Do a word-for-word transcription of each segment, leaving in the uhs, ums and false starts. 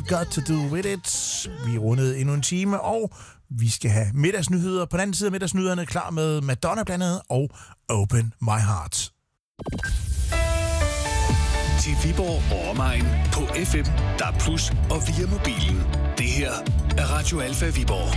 You've Got To Do With It. Vi rundede endnu en time, og vi skal have middagsnyheder. På den anden side af middagsnyhederne klar med Madonna blandt andet og Open My Heart. Til Viborg og omegn på F M, D A B plus, og via mobilen. Det her er Radio Alfa Viborg.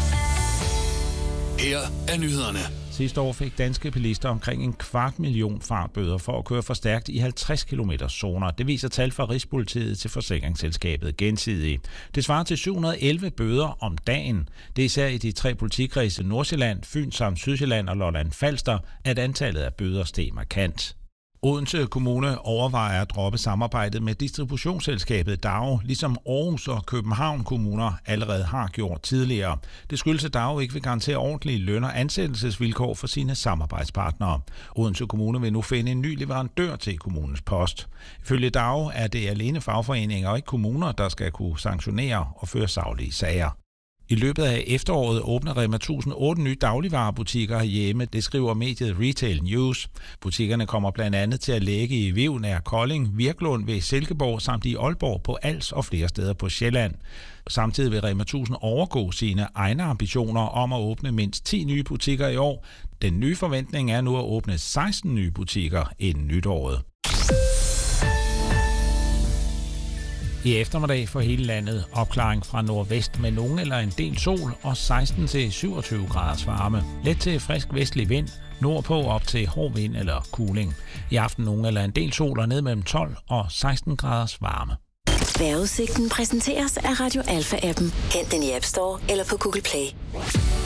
Her er nyhederne. Sidste år fik danske bilister omkring en kvart million fartbøder for at køre for stærkt i halvtreds kilometer zoner. Det viser tal fra Rigspolitiet til forsikringsselskabet Gensidige. Det svarer til syv hundrede og elleve bøder om dagen. Det er især i de tre politikredse Nordsjælland, Fyn samt Sydsjælland og Lolland Falster, at antallet af bøder steg markant. Odense Kommune overvejer at droppe samarbejdet med distributionsselskabet D A O, ligesom Aarhus og København kommuner allerede har gjort tidligere. Det skyldes, at D A O ikke vil garantere ordentlige løn- og ansættelsesvilkår for sine samarbejdspartnere. Odense Kommune vil nu finde en ny leverandør til kommunens post. Ifølge D A O er det alene fagforeninger og ikke kommuner, der skal kunne sanktionere og føre saglige sager. I løbet af efteråret åbner Rema tusind otte nye dagligvarebutikker hjemme, det skriver mediet Retail News. Butikkerne kommer blandt andet til at ligge i Viv nær Kolding, Virklund ved Silkeborg samt i Aalborg på Als og flere steder på Sjælland. Samtidig vil Rema tusind overgå sine egne ambitioner om at åbne mindst ti nye butikker i år. Den nye forventning er nu at åbne seksten nye butikker inden nytåret. I eftermiddag for hele landet opklaring fra nordvest med nogen eller en del sol og seksten til syvogtyve graders varme. Let til frisk vestlig vind, nordpå op til hård vind eller kuling. I aften nogen eller en del sol og ned mellem tolv og seksten graders varme. Vejrudsigten præsenteres af Radio Alfa-appen. Hent den i App Store eller på Google Play.